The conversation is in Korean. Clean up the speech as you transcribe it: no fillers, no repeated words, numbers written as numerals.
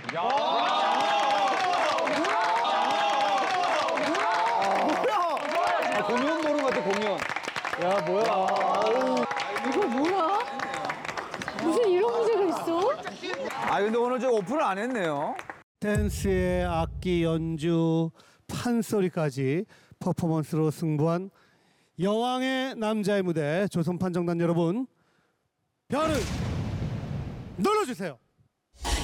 공연 보는 것 같아, 공연. 야, 뭐야. 이거 뭐야? 무슨 이런 문제가 있어? 아, 근데 오늘 저 오픈을 안 했네요. 댄스의 악기 연주, 판소리까지 퍼포먼스로 승부한 여왕의 남자의 무대 조선 판정단 여러분 별을 눌러주세요.